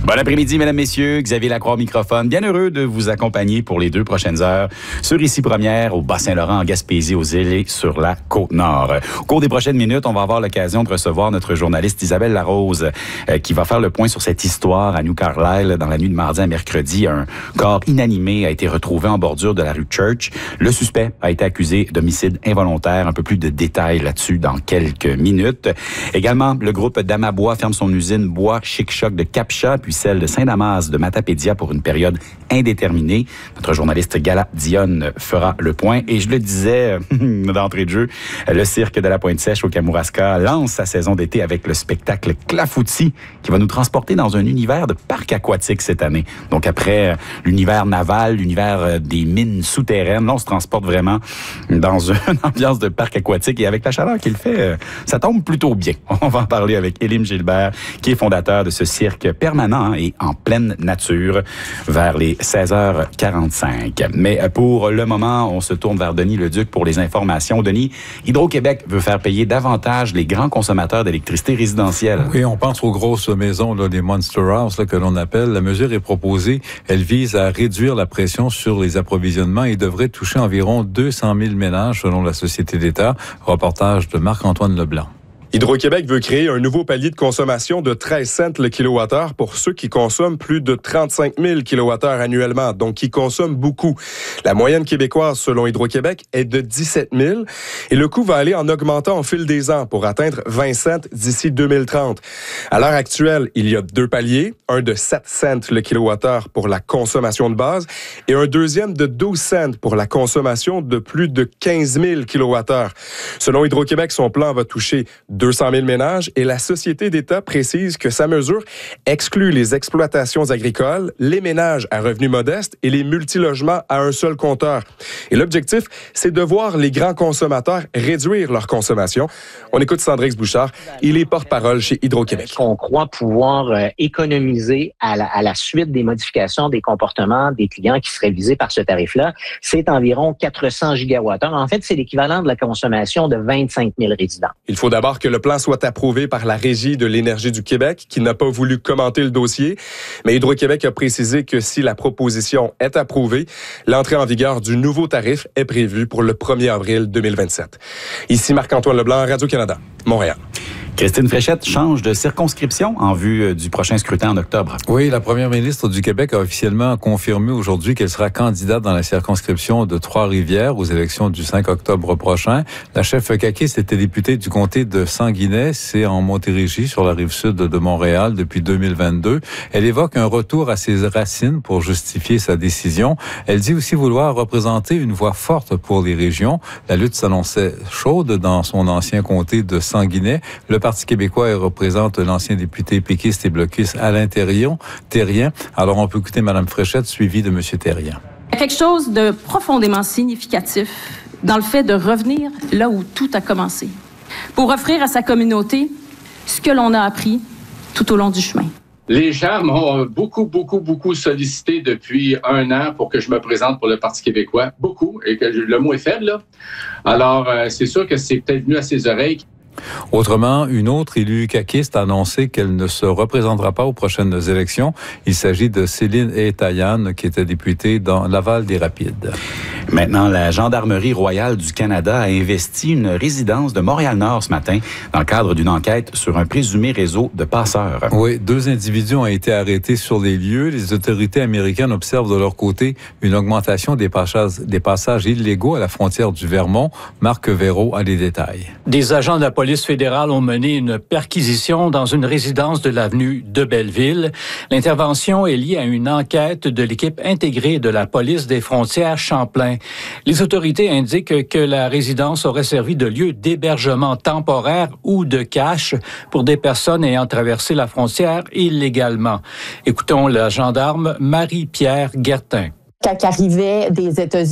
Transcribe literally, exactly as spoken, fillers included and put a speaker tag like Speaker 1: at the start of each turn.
Speaker 1: Bon après-midi, mesdames, messieurs. Xavier Lacroix au microphone. Bien heureux de vous accompagner pour les deux prochaines heures sur Ici Première, au Bas-Saint-Laurent, en Gaspésie, aux îles et sur la Côte-Nord. Au cours des prochaines minutes, on va avoir l'occasion de recevoir notre journaliste Isabelle Larose euh, qui va faire le point sur cette histoire à New Carlisle. Dans la nuit de mardi à mercredi, un corps inanimé a été retrouvé en bordure de la rue Church. Le suspect a été accusé d'homicide involontaire. Un peu plus de détails là-dessus dans quelques minutes. Également, le groupe d'Amabois ferme son usine Bois Chic-Choc de Capcha, puis celle de Saint-Damas de Matapédia pour une période indéterminée. Notre journaliste Gala Dionne fera le point. Et je le disais d'entrée de jeu, le cirque de la Pointe-Sèche au Kamouraska lance sa saison d'été avec le spectacle Clafoutis qui va nous transporter dans un univers de parc aquatique cette année. Donc après l'univers naval, l'univers des mines souterraines, là, on se transporte vraiment dans une ambiance de parc aquatique et avec la chaleur qu'il fait, ça tombe plutôt bien. On va en parler avec Élim Gilbert qui est fondateur de ce cirque permanent et en pleine nature vers les seize heures quarante-cinq. Mais pour le moment, on se tourne vers Denis Leduc pour les informations. Denis, Hydro-Québec veut faire payer davantage les grands consommateurs d'électricité résidentielle.
Speaker 2: Oui, on pense aux grosses maisons, là, les Monster House là, que l'on appelle. La mesure est proposée. Elle vise à réduire la pression sur les approvisionnements et devrait toucher environ deux cent mille ménages selon la Société d'État. Reportage de Marc-Antoine Leblanc.
Speaker 3: Hydro-Québec veut créer un nouveau palier de consommation de treize cents le kilowattheure pour ceux qui consomment plus de trente-cinq mille kilowattheures annuellement, donc qui consomment beaucoup. La moyenne québécoise, selon Hydro-Québec, est de dix-sept mille et le coût va aller en augmentant au fil des ans pour atteindre vingt cents d'ici deux mille trente. À l'heure actuelle, il y a deux paliers, un de sept cents le kilowattheure pour la consommation de base et un deuxième de douze cents pour la consommation de plus de quinze mille kilowattheures. Selon Hydro-Québec, son plan va toucher deux cent mille ménages et la Société d'État précise que sa mesure exclut les exploitations agricoles, les ménages à revenus modestes et les multilogements à un seul compteur. Et l'objectif, c'est de voir les grands consommateurs réduire leur consommation. On écoute Sandrix Bouchard, il est porte-parole chez Hydro-Québec.
Speaker 4: On croit pouvoir euh, économiser à la, à la suite des modifications des comportements des clients qui seraient visés par ce tarif-là. C'est environ quatre cents gigawattheures. En fait, c'est l'équivalent de la consommation de vingt-cinq mille résidents.
Speaker 3: Il faut d'abord que le plan soit approuvé par la Régie de l'énergie du Québec, qui n'a pas voulu commenter le dossier. Mais Hydro-Québec a précisé que si la proposition est approuvée, l'entrée en vigueur du nouveau tarif est prévue pour le premier avril deux mille vingt-sept. Ici Marc-Antoine Leblanc, Radio-Canada, Montréal.
Speaker 1: Christine Fréchette change de circonscription en vue du prochain scrutin en octobre.
Speaker 2: Oui, la première ministre du Québec a officiellement confirmé aujourd'hui qu'elle sera candidate dans la circonscription de Trois-Rivières aux élections du cinq octobre prochain. La chef caquiste était députée du comté de Sanguinet, c'est en Montérégie, sur la rive sud de Montréal depuis deux mille vingt-deux. Elle évoque un retour à ses racines pour justifier sa décision. Elle dit aussi vouloir représenter une voix forte pour les régions. La lutte s'annonçait chaude dans son ancien comté de Sanguinet. Le Parti québécois représente l'ancien député péquiste et bloquiste Alain Thérien. Thérien. Alors, on peut écouter Mme Fréchette, suivie de M. Thérien.
Speaker 5: Il y a quelque chose de profondément significatif dans le fait de revenir là où tout a commencé, pour offrir à sa communauté ce que l'on a appris tout au long du chemin.
Speaker 6: Les gens m'ont beaucoup, beaucoup, beaucoup sollicité depuis un an pour que je me présente pour le Parti québécois. Beaucoup, et que le mot est faible, là. Alors, euh, c'est sûr que c'est peut-être venu à ses oreilles.
Speaker 2: Autrement, une autre élue caquiste a annoncé qu'elle ne se représentera pas aux prochaines élections. Il s'agit de Céline Etayan, qui était députée dans Laval-des-Rapides.
Speaker 1: Maintenant, la Gendarmerie royale du Canada a investi une résidence de Montréal-Nord ce matin dans le cadre d'une enquête sur un présumé réseau de passeurs.
Speaker 2: Oui, deux individus ont été arrêtés sur les lieux. Les autorités américaines observent de leur côté une augmentation des passages, des passages illégaux à la frontière du Vermont. Marc Véraud a les détails.
Speaker 7: Des agents de la police fédérale ont mené une perquisition dans une résidence de l'avenue de Belleville. L'intervention est liée à une enquête de l'équipe intégrée de la police des frontières Champlain. Les autorités indiquent que la résidence aurait servi de lieu d'hébergement temporaire ou de cache pour des personnes ayant traversé la frontière illégalement. Écoutons la gendarme Marie-Pierre Guertin.
Speaker 8: Quand arrivait des États-Unis